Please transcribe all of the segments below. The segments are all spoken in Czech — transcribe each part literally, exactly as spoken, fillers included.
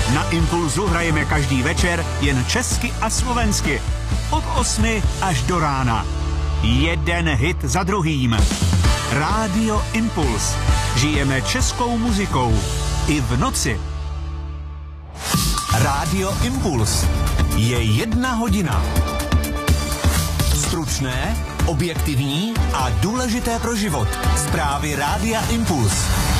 Na Impulzu hrajeme každý večer jen česky a slovensky. Od osmi až do rána. Jeden hit za druhým. Rádio Impuls. Žijeme českou muzikou. I v noci. Rádio Impuls. Je jedna hodina. Stručné, objektivní a důležité pro život. Zprávy Rádia Impuls.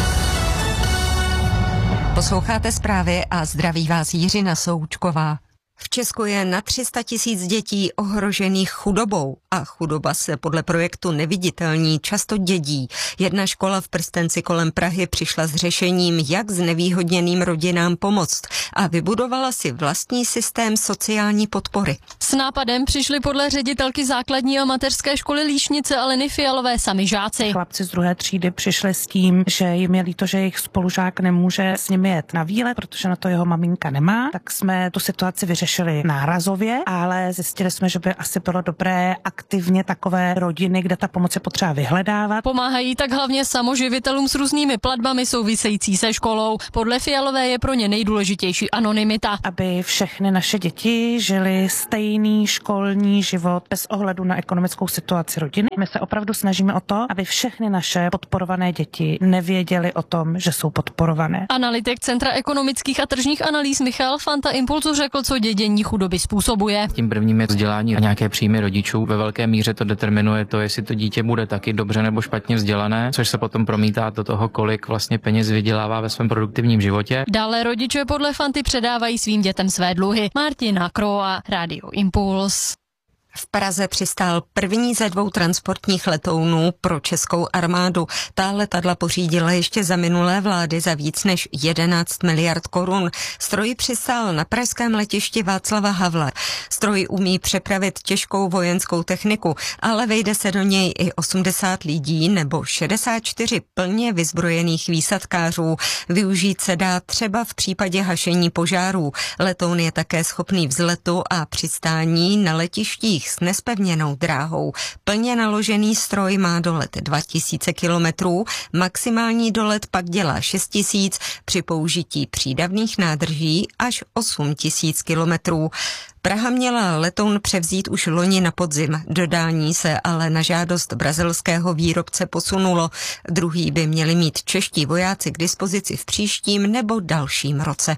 Posloucháte zprávy a zdraví vás Jiřina Součková. V Česku je na tři sta tisíc dětí ohrožených chudobou a chudoba se podle projektu Neviditelní často dědí. Jedna škola v prstenci kolem Prahy přišla s řešením, jak znevýhodněným rodinám pomoct a vybudovala si vlastní systém sociální podpory. S nápadem přišli podle ředitelky základní a mateřské školy Líšnice Aleny Fialové sami žáci. Chlapci z druhé třídy přišli s tím, že jim je líto, že jejich spolužák nemůže s nimi jet na výlet, protože na to jeho maminka nemá, tak jsme tu situaci vyřešili nárazově, ale zjistili jsme, že by asi bylo dobré aktivně takové rodiny, kde ta pomoc je potřeba vyhledávat. Pomáhají tak hlavně samoživitelům s různými platbami související se školou. Podle Fialové je pro ně nejdůležitější anonymita. Aby všechny naše děti žili stejný školní život bez ohledu na ekonomickou situaci rodiny. My se opravdu snažíme o to, aby všechny naše podporované děti nevěděly o tom, že jsou podporované. Analytik Centra ekonomických a tržních analýz Michal Fanta Impulzu řekl, co dědění chudoby způsobuje. Tím prvním je vzdělání a nějaké příjmy rodičů. Ve velké míře to determinuje to, jestli to dítě bude taky dobře nebo špatně vzdělané, což se potom promítá do toho, kolik vlastně peněz vydělává ve svém produktivním životě. Dále rodiče podle Fanty předávají svým dětem své dluhy. Martina Kroa, Rádio Impuls. V Praze přistál první ze dvou transportních letounů pro českou armádu. Ta letadla pořídila ještě za minulé vlády za víc než jedenáct miliard korun. Stroj přistál na pražském letišti Václava Havla. Stroj umí přepravit těžkou vojenskou techniku, ale vejde se do něj i osmdesát lidí nebo šedesát čtyři plně vyzbrojených výsadkářů. Využít se dá třeba v případě hašení požárů. Letoun je také schopný vzletu a přistání na letištích s nespevněnou dráhou. Plně naložený stroj má dolet dva tisíce kilometrů, maximální dolet pak dělá šest tisíc, při použití přídavných nádrží až osm tisíc kilometrů. Praha měla letoun převzít už loni na podzim, dodání se ale na žádost brazilského výrobce posunulo. Druhý by měli mít čeští vojáci k dispozici v příštím nebo dalším roce.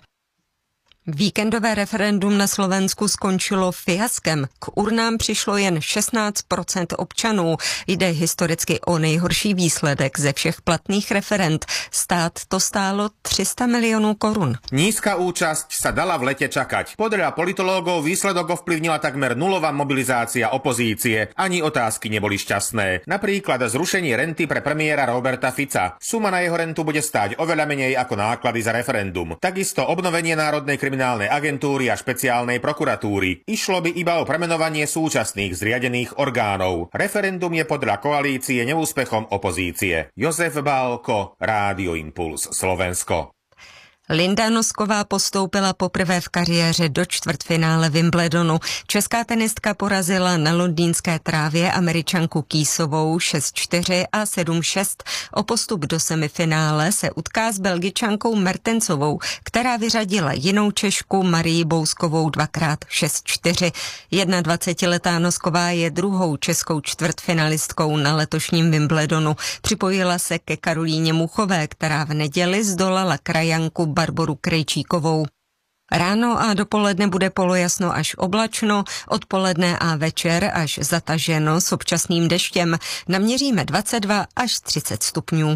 Víkendové referendum na Slovensku skončilo fiaskem. K urnám přišlo jen šestnáct procent občanů. Jde historicky o nejhorší výsledek ze všech platných referend. Stát to stálo tři sta milionů korun. Nízka účasť sa dala v lete čakať. Podľa politológov výsledok ovplyvnila takmer nulová mobilizácia opozície. Ani otázky neboli šťastné. Napríklad zrušenie renty pre premiéra Roberta Fica. Suma na jeho rentu bude stáť oveľa menej ako náklady za referendum. Takisto obnovenie národnej kriminálnej agentúry a špeciálnej prokuratúry. Išlo by iba o premenovanie súčasných zriadených orgánov. Referendum je podľa koalície neúspechom opozície. Jozef Bálko, Rádio Impuls, Slovensko. Linda Nosková postoupila poprvé v kariéře do čtvrtfinále Wimbledonu. Česká tenistka porazila na londýnské trávě Američanku Kýsovou šest čtyři a sedm šest. O postup do semifinále se utká s Belgičankou Mertensovou, která vyřadila jinou Češku Marii Bouskovou dvakrát šest čtyři. dvacetiletá Nosková je druhou českou čtvrtfinalistkou na letošním Wimbledonu. Připojila se ke Karolíně Muchové, která v neděli zdolala krajanku Barboru Krejčíkovou. Ráno a dopoledne bude polojasno až oblačno, odpoledne a večer až zataženo s občasným deštěm. Naměříme dvacet dva až třicet stupňů.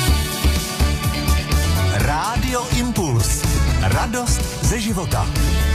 Rádio Impuls. Radost ze života.